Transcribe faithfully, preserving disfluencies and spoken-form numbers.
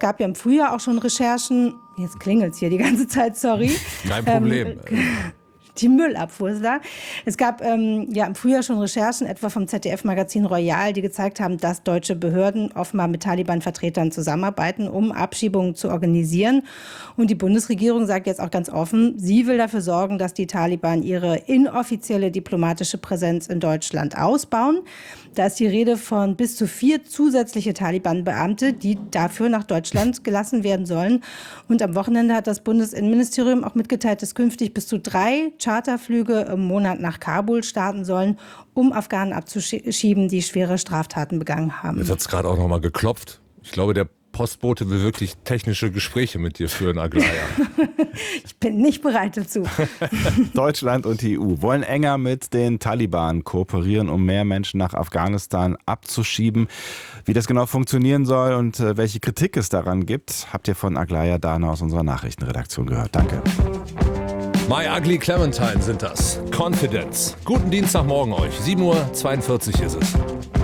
gab ja im Frühjahr auch schon Recherchen. Jetzt klingelt es hier die ganze Zeit, sorry. Kein Problem. Ähm, Die Müllabfuhr ist da. Es gab ähm, ja im Frühjahr schon Recherchen, etwa vom Z D F-Magazin Royal, die gezeigt haben, dass deutsche Behörden offenbar mit Taliban-Vertretern zusammenarbeiten, um Abschiebungen zu organisieren. Und die Bundesregierung sagt jetzt auch ganz offen, sie will dafür sorgen, dass die Taliban ihre inoffizielle diplomatische Präsenz in Deutschland ausbauen. Da ist die Rede von bis zu vier zusätzliche Taliban-Beamte, die dafür nach Deutschland gelassen werden sollen. Und am Wochenende hat das Bundesinnenministerium auch mitgeteilt, dass künftig bis zu drei Charterflüge im Monat nach Kabul starten sollen, um Afghanen abzuschieben, die schwere Straftaten begangen haben. Jetzt hat es gerade auch noch mal geklopft. Ich glaube, der Postbote will wirklich technische Gespräche mit dir führen, Aglaya. Ich bin nicht bereit dazu. Deutschland und die E U wollen enger mit den Taliban kooperieren, um mehr Menschen nach Afghanistan abzuschieben. Wie das genau funktionieren soll und welche Kritik es daran gibt, habt ihr von Aglaya Dahne aus unserer Nachrichtenredaktion gehört. Danke. My Ugly Clementine sind das. Confidence. Guten Dienstagmorgen euch. sieben Uhr zweiundvierzig ist es.